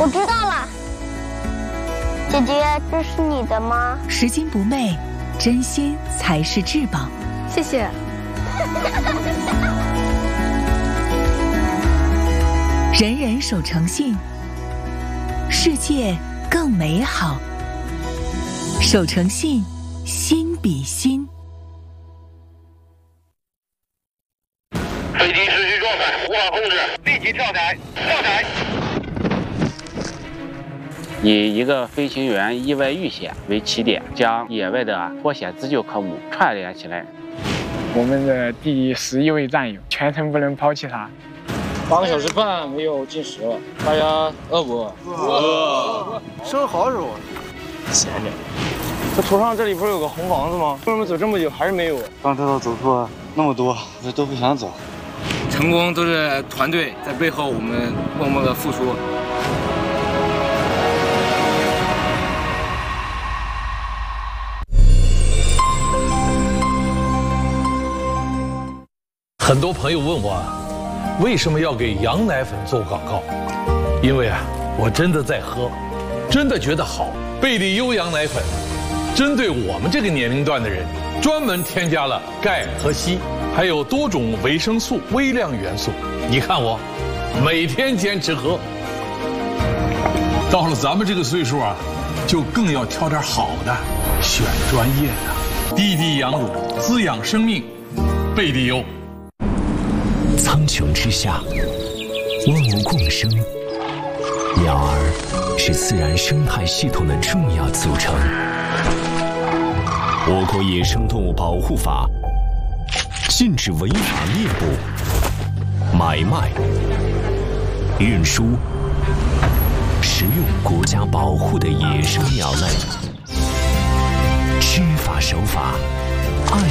我知道了，姐姐，这是你的吗？ 拾金不昧，真心才是至宝。 谢谢。 人人守诚信，世界更美好。守诚信，心比心。 飞机失去状态，无法控制，立即跳载，跳载。 以一个飞行员意外遇险为起点，将野外的脱险自救科目串联起来。 我们的第11位战友，全程不能抛弃他。 8个小时半没有进食了，大家饿不饿？ 饿。生蚝时候， 闲着。这头上这里不是有个红房子吗？为什么走这么久还是没有？ 刚知道走错那么多，我都不想走。 成功都是团队在背后，我们默默的付出。 很多朋友问我，为什么要给羊奶粉做广告？因为我真的在喝，真的觉得好。贝利优羊奶粉，针对我们这个年龄段的人，专门添加了钙和硒，还有多种维生素、微量元素。你看我，每天坚持喝。到了咱们这个岁数就更要挑点好的，选专业的。滴滴羊乳，滋养生命，贝利优。 苍穹之下，万物共生，鸟儿是自然生态系统的重要组成。我国野生动物保护法禁止违法猎捕、买卖、运输、食用国家保护的野生鸟类。知法守法，爱